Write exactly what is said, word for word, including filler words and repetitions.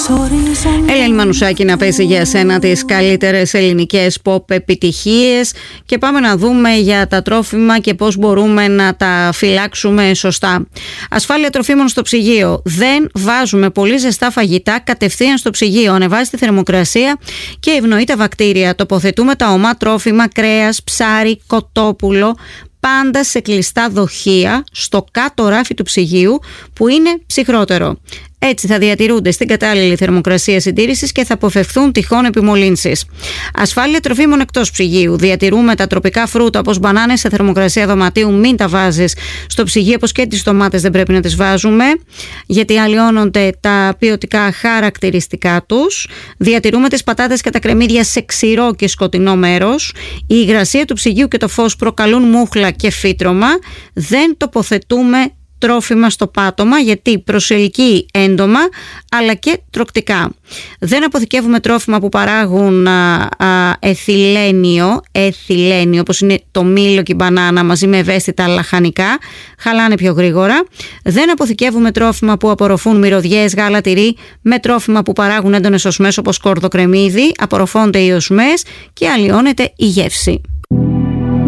Ελένη Μανουσάκη, να πέσει για σένα τις καλύτερες ελληνικές pop επιτυχίες και πάμε να δούμε για τα τρόφιμα και πώς μπορούμε να τα φυλάξουμε σωστά. Ασφάλεια τροφίμων στο ψυγείο. Δεν βάζουμε πολύ ζεστά φαγητά κατευθείαν στο ψυγείο. Ανεβάζει τη θερμοκρασία και ευνοεί τα βακτήρια. Τοποθετούμε τα ομά τρόφιμα, κρέας, ψάρι, κοτόπουλο πάντα σε κλειστά δοχεία στο κάτω ράφι του ψυγείου που είναι ψυχρότερο. Έτσι θα διατηρούνται στην κατάλληλη θερμοκρασία συντήρησης και θα αποφευθούν τυχόν επιμολύνσεις. Ασφάλεια τροφίμων εκτός ψυγείου. Διατηρούμε τα τροπικά φρούτα όπως μπανάνες σε θερμοκρασία δωματίου. Μην τα βάζεις στο ψυγείο, όπως και τις ντομάτες δεν πρέπει να τις βάζουμε, γιατί αλλοιώνονται τα ποιοτικά χαρακτηριστικά τους. Διατηρούμε τις πατάτες και τα κρεμμύδια σε ξηρό και σκοτεινό μέρος. Η υγρασία του ψυγείου και το φως προκαλούν μούχλα και φύτρωμα. Δεν τοποθετούμε τρόφιμα στο πάτωμα γιατί προσελκύει έντομα αλλά και τροκτικά. Δεν αποθηκεύουμε τρόφιμα που παράγουν α, α, εθιλένιο, εθιλένιο όπως είναι το μήλο και η μπανάνα μαζί με ευαίσθητα λαχανικά, χαλάνε πιο γρήγορα. Δεν αποθηκεύουμε τρόφιμα που απορροφούν μυρωδιές, γάλα, τυρί με τρόφιμα που παράγουν έντονες οσμές όπως σκόρδο, κρεμμύδι, απορροφώνται οι οσμές και αλλοιώνεται η γεύση.